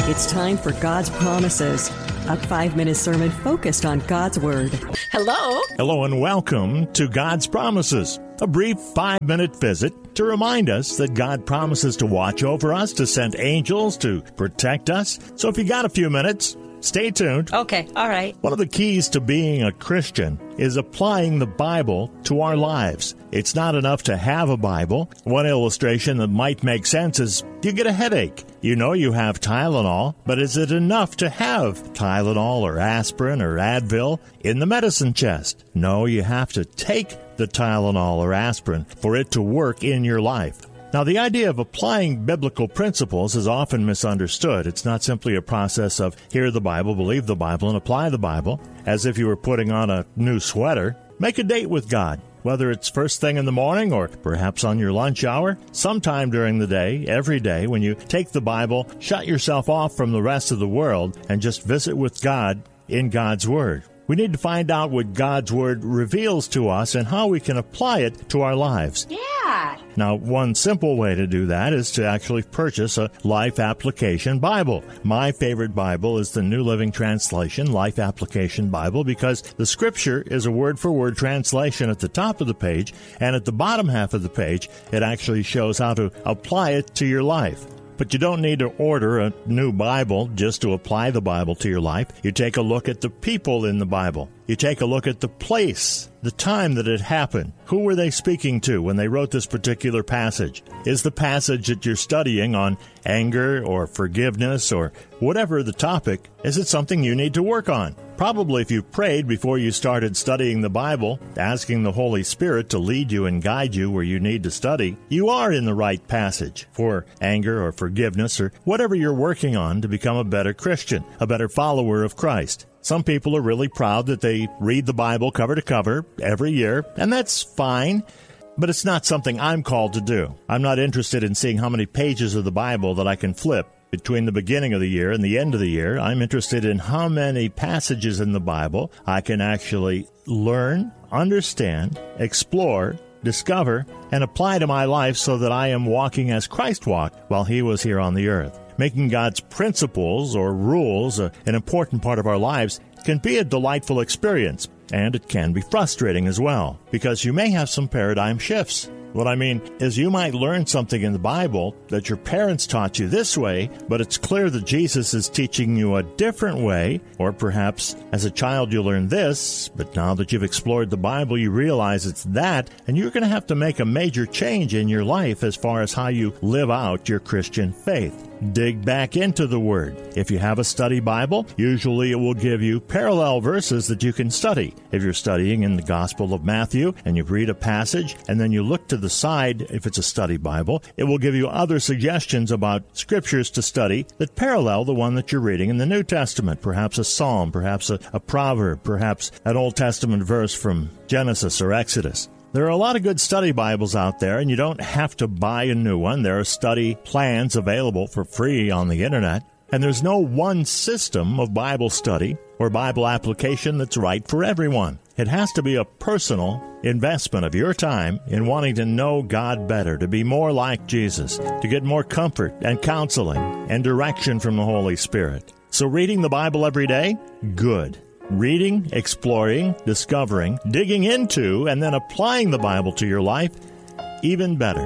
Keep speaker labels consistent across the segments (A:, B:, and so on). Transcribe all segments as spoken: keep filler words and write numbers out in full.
A: It's time for God's Promises, a five-minute sermon focused on God's Word.
B: Hello.
C: Hello and welcome to God's Promises, a brief five-minute visit to remind us that God promises to watch over us, to send angels to protect us. So if you got a few minutes, stay tuned.
B: Okay, all right.
C: One of the keys to being a Christian is applying the Bible to our lives. It's not enough to have a Bible. One illustration that might make sense is you get a headache. You know you have Tylenol, but is it enough to have Tylenol or aspirin or Advil in the medicine chest? No, you have to take the Tylenol or aspirin for it to work in your life. Now, the idea of applying biblical principles is often misunderstood. It's not simply a process of hear the Bible, believe the Bible, and apply the Bible, as if you were putting on a new sweater. Make a date with God, whether it's first thing in the morning or perhaps on your lunch hour, sometime during the day, every day, when you take the Bible, shut yourself off from the rest of the world, and just visit with God in God's Word. We need to find out what God's Word reveals to us and how we can apply it to our lives.
B: Yeah.
C: Now, one simple way to do that is to actually purchase a Life Application Bible. My favorite Bible is the New Living Translation Life Application Bible because the Scripture is a word-for-word translation at the top of the page, and at the bottom half of the page, it actually shows how to apply it to your life. But you don't need to order a new Bible just to apply the Bible to your life. You take a look at the people in the Bible. You take a look at the place, the time that it happened. Who were they speaking to when they wrote this particular passage? Is the passage that you're studying on anger or forgiveness or whatever the topic, is it something you need to work on? Probably if you prayed before you started studying the Bible, asking the Holy Spirit to lead you and guide you where you need to study, you are in the right passage for anger or forgiveness or whatever you're working on to become a better Christian, a better follower of Christ. Some people are really proud that they read the Bible cover to cover every year, and that's fine, but it's not something I'm called to do. I'm not interested in seeing how many pages of the Bible that I can flip between the beginning of the year and the end of the year. I'm interested in how many passages in the Bible I can actually learn, understand, explore, discover, and apply to my life so that I am walking as Christ walked while he was here on the earth. Making God's principles or rules a, an important part of our lives can be a delightful experience, and it can be frustrating as well, because you may have some paradigm shifts. What I mean is you might learn something in the Bible that your parents taught you this way, but it's clear that Jesus is teaching you a different way, or perhaps as a child you learned this, but now that you've explored the Bible you realize it's that, and you're going to have to make a major change in your life as far as how you live out your Christian faith. Dig back into the Word. If you have a study Bible, usually it will give you parallel verses that you can study. If you're studying in the Gospel of Matthew and you read a passage and then you look to the side, if it's a study Bible, it will give you other suggestions about scriptures to study that parallel the one that you're reading in the New Testament. Perhaps a psalm, perhaps a, a proverb, perhaps an Old Testament verse from Genesis or Exodus. There are a lot of good study Bibles out there, and you don't have to buy a new one. There are study plans available for free on the Internet, and there's no one system of Bible study or Bible application that's right for everyone. It has to be a personal investment of your time in wanting to know God better, to be more like Jesus, to get more comfort and counseling and direction from the Holy Spirit. So reading the Bible every day? Good. Reading, exploring, discovering, digging into, and then applying the Bible to your life, even better.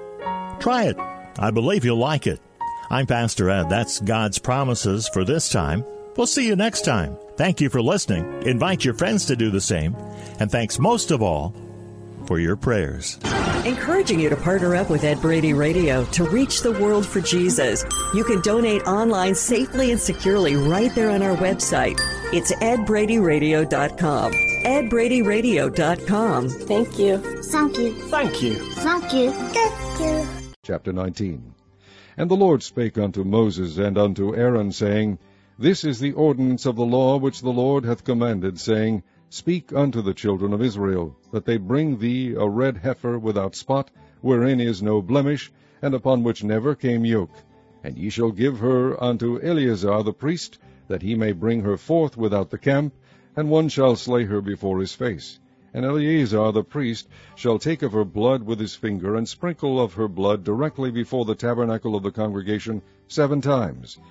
C: Try it. I believe you'll like it. I'm Pastor Ed. That's God's Promises for this time. We'll see you next time. Thank you for listening. Invite your friends to do the same. And thanks most of all for your prayers.
A: Encouraging you to partner up with Ed Brady Radio to reach the world for Jesus. You can donate online safely and securely right there on our website. It's ed brady radio dot com. ed brady radio dot com.
B: Thank you.
D: Thank you.
E: Thank you.
D: Thank you. Thank you.
F: Chapter nineteen. And the Lord spake unto Moses and unto Aaron, saying, This is the ordinance of the law which the Lord hath commanded, saying, Speak unto the children of Israel, that they bring thee a red heifer without spot, wherein is no blemish, and upon which never came yoke. And ye shall give her unto Eleazar the priest, that he may bring her forth without the camp, and one shall slay her before his face. And Eleazar the priest shall take of her blood with his finger, and sprinkle of her blood directly before the tabernacle of the congregation seven times.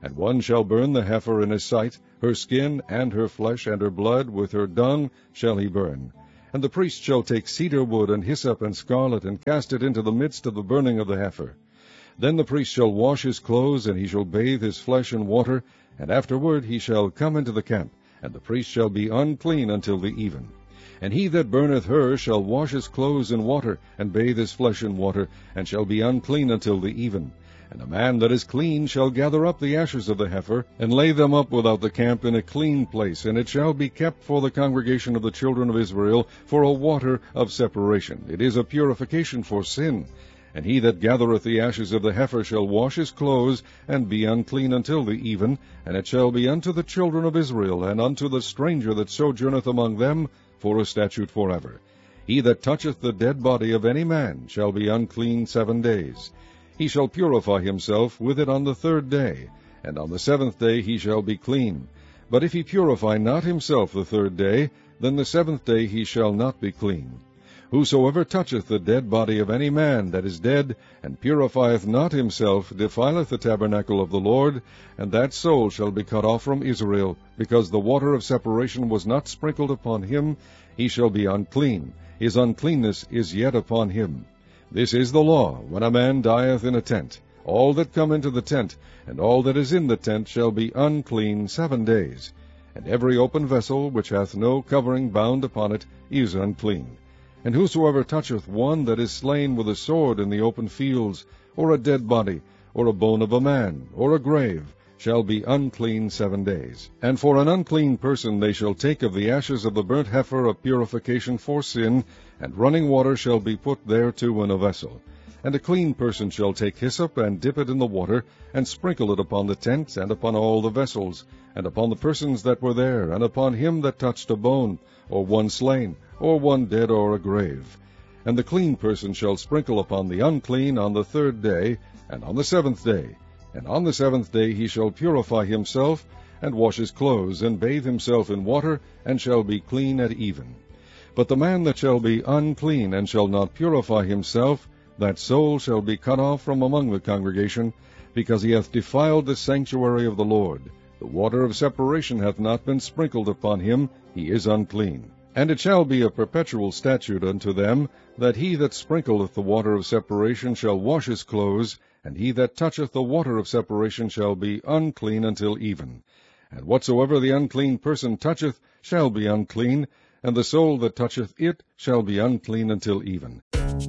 F: And one shall burn the heifer in his sight, her skin, and her flesh, and her blood, with her dung shall he burn. And the priest shall take cedar wood, and hyssop, and scarlet, and cast it into the midst of the burning of the heifer. Then the priest shall wash his clothes, and he shall bathe his flesh in water, and afterward he shall come into the camp, and the priest shall be unclean until the even. And he that burneth her shall wash his clothes in water, and bathe his flesh in water, and shall be unclean until the even. And a man that is clean shall gather up the ashes of the heifer, and lay them up without the camp in a clean place, and it shall be kept for the congregation of the children of Israel for a water of separation. It is a purification for sin. And he that gathereth the ashes of the heifer shall wash his clothes, and be unclean until the even, and it shall be unto the children of Israel, and unto the stranger that sojourneth among them, for a statute forever. He that toucheth the dead body of any man shall be unclean seven days. He shall purify himself with it on the third day, and on the seventh day he shall be clean. But if he purify not himself the third day, then the seventh day he shall not be clean. Whosoever toucheth the dead body of any man that is dead, and purifieth not himself, defileth the tabernacle of the Lord, and that soul shall be cut off from Israel, because the water of separation was not sprinkled upon him. He shall be unclean. His uncleanness is yet upon him. This is the law, when a man dieth in a tent. All that come into the tent, and all that is in the tent, shall be unclean seven days. And every open vessel, which hath no covering bound upon it, is unclean. And whosoever toucheth one that is slain with a sword in the open fields, or a dead body, or a bone of a man, or a grave, shall be unclean seven days. And for an unclean person they shall take of the ashes of the burnt heifer of purification for sin, and running water shall be put thereto in a vessel. And a clean person shall take hyssop, and dip it in the water, and sprinkle it upon the tent, and upon all the vessels, and upon the persons that were there, and upon him that touched a bone, or one slain, or one dead, or a grave. And the clean person shall sprinkle upon the unclean on the third day, and on the seventh day. And on the seventh day he shall purify himself, and wash his clothes, and bathe himself in water, and shall be clean at even. But the man that shall be unclean, and shall not purify himself, that soul shall be cut off from among the congregation, because he hath defiled the sanctuary of the Lord. The water of separation hath not been sprinkled upon him, he is unclean. And it shall be a perpetual statute unto them, that he that sprinkleth the water of separation shall wash his clothes, and he that toucheth the water of separation shall be unclean until even. And whatsoever the unclean person toucheth shall be unclean, and the soul that toucheth it shall be unclean until even.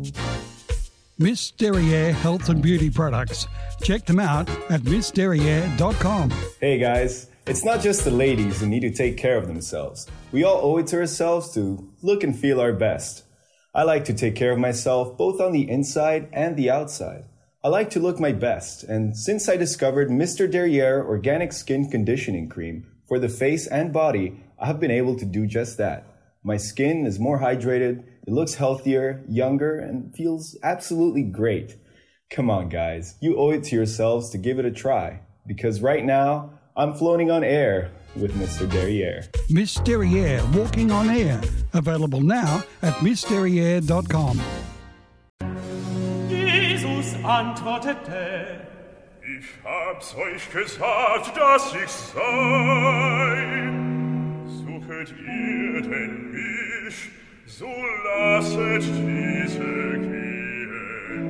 B: Miss Derriere Health and Beauty Products. Check them out at miss derriere dot com.
E: Hey guys, it's not just the ladies who need to take care of themselves. We all owe it to ourselves to look and feel our best. I like to take care of myself both on the inside and the outside. I like to look my best, and since I discovered Mister Derriere Organic Skin Conditioning Cream for the face and body, I have been able to do just that. My skin is more hydrated, it looks healthier, younger, and feels absolutely great. Come on guys, you owe it to yourselves to give it a try, because right now, I'm floating on air with Mister Derriere.
B: Miss Derriere Walking on Air. Available now at miss derriere dot com.
G: Jesus antwortete: Ich hab's euch gesagt, dass ich sei. Suchet ihr denn mich, so lasset diese gehen.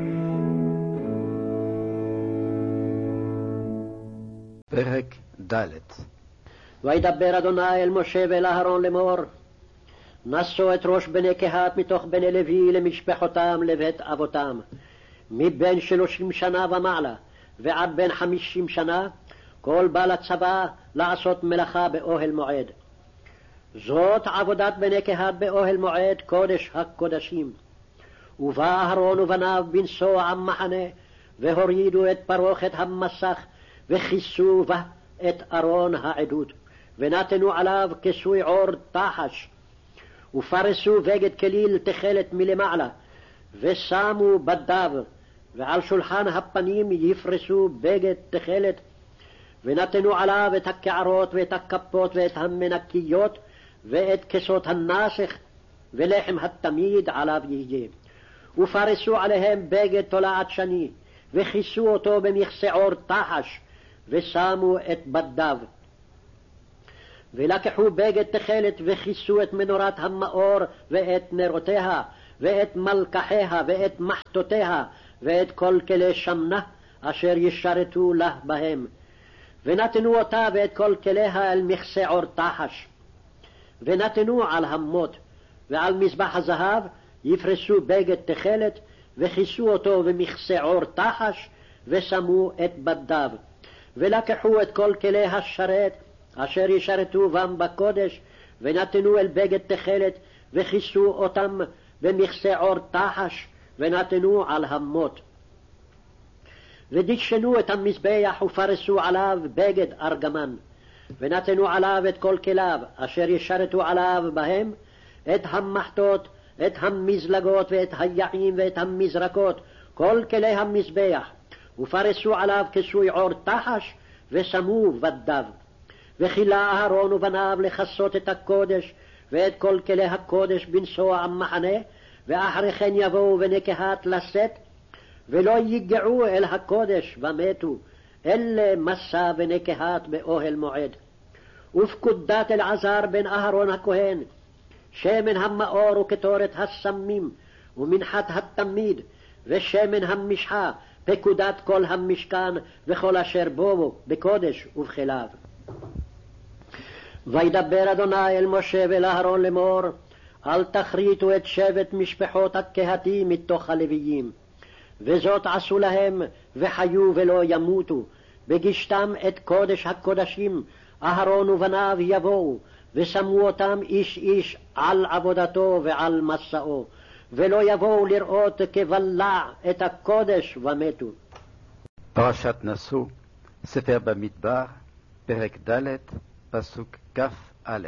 H: פרק ד' וידבר אדוני אל משה ואל אהרון לאמור, נשאו את ראש בני קהת מתוך בני לוי למשפחותם לבית אבותם, מבין שלושים שנה ומעלה ועד בין חמישים שנה, כל בעל הצבא לעשות מלאכה באוהל מועד. זאת עבודת בני קהת באוהל מועד קודש הקודשים. ובא אהרון ובניו בנסוע המחנה, והורידו את פרוכת המסך, וכיסו בה את ארון העדות, ונתנו עליו כיסוי עור תחש, ופרסו בגד כליל תכלת מלמעלה, ושמו בדיו, ועל שולחן הפנים יפרסו בגד תכלת, ונתנו עליו את הקערות ואת הכפות ואת המנקיות, ואת כסות הנסך, ולחם התמיד עליו יהיה. ופרסו עליהם בגד תולעת שני, וכיסו אותו במכסה עור תחש, ושמו את בדיו. ולקחו בגד תכלת וכיסו את מנורת המאור ואת נרותיה ואת מלקחיה ואת מחתותיה ואת כל כלי שמנה אשר ישרתו לה בהם. ונתנו אותה ואת כל כליה אל מכסה עור תחש. ונתנו על המות, ועל מזבח הזהב יפרסו בגד תכלת, וכיסו אותו במכסה עור תחש, ושמו את בדיו. ולקחו את כל כלי השרת, אשר ישרתו בם בקודש, ונתנו אל בגד תכלת, וכיסו אותם במכסה עור תחש, ונתנו על המות. ודשנו את המזבח ופרסו עליו בגד ארגמן, ונתנו עליו את כל כליו אשר ישרתו עליו בהם, את המחתות, את המזלגות ואת היעים ואת המזרקות, כל כלי המזבח, ופרסו עליו כיסוי עור תחש, ושמו בדיו. וכילה אהרון ובניו לכסות את הקודש ואת כל כלי הקודש בנסוע המחנה, ואחרי כן יבואו בני-קהת לשאת, ולא יגעו אל הקודש ומתו, אלה מסע בני-קהת באוהל מועד. ופקודת אלעזר בן אהרון הכהן, שמן המאור וכתורת הסמים, ומנחת התמיד, ושמן המשחה, פקודת כל המשכן וכל אשר בו בקודש ובכליו. וידבר אדוני אל משה ואל אהרון לאמור, אל תכריתו את שבט משפחות הקהתי מתוך הלוויים. וזאת עשו להם, וחיו ולא ימותו, בגישתם את קודש הקודשים, אהרון ובניו יבואו, ושמו אותם איש איש על עבודתו ועל מסעו, ולא יבואו לראות כבלע את הקודש ומתו.
I: פרשת נשוא, ספר במדבר, פרק ד', פסוק כ"א.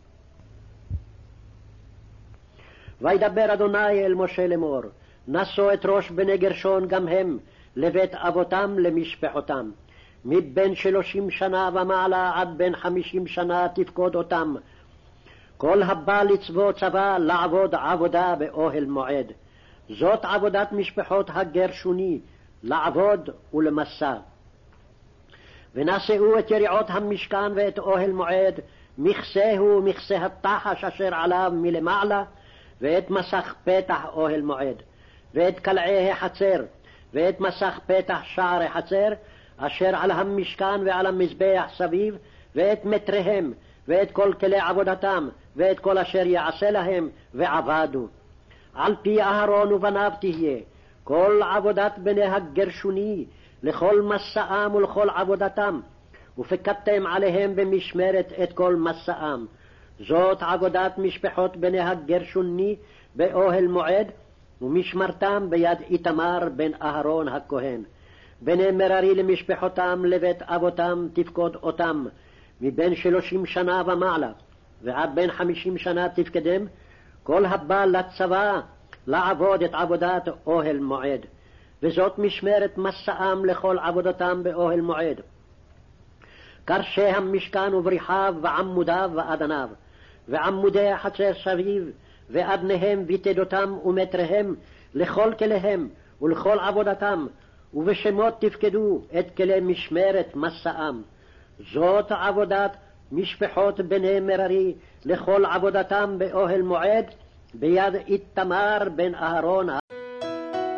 H: וידבר אדוני אל משה לאמור, נשוא את ראש בני גרשון גם הם, לבית אבותם למשפחותם. מבין שלושים שנה ומעלה עד בין חמישים שנה תפקוד אותם. כל הבא לצבוא צבא לעבוד עבודה באוהל מועד. זאת עבודת משפחות הגרשוני, לעבוד ולמסע. ונשאו את יריעות המשכן ואת אוהל מועד, מכסהו מכסה התחש אשר עליו מלמעלה, ואת מסך פתח אוהל מועד, ואת קלעי החצר, ואת מסך פתח שער החצר, אשר על המשכן ועל המזבח סביב, ואת מטריהם, ואת כל כלי עבודתם, ואת כל אשר יעשה להם, ועבדו. על פי אהרון ובניו תהיה, כל עבודת בני הגרשוני, לכל מסעם ולכל עבודתם, ופקדתם עליהם במשמרת את כל מסעם. זאת עבודת משפחות בני הגרשוני באוהל מועד, ומשמרתם ביד איתמר בן אהרון הכהן. בני מררי למשפחותם לבית אבותם תפקוד אותם, מבין שלושים שנה ומעלה, ועד בין חמישים שנה תפקדם, כל הבא לצבא לעבוד את עבודת אוהל מועד. וזאת משמרת מסעם לכל עבודתם באוהל מועד. קרשי המשכן ובריחיו ועמודיו ואדניו, ועמודי החצר סביב, ואדניהם ויתדותם ומטריהם, לכל כליהם ולכל עבודתם, ובשמות תפקדו את כלי משמרת מסעם. זאת עבודת משפחות בני מררי לכל עבודתם באוהל מועד, ביד איתמר בן אהרון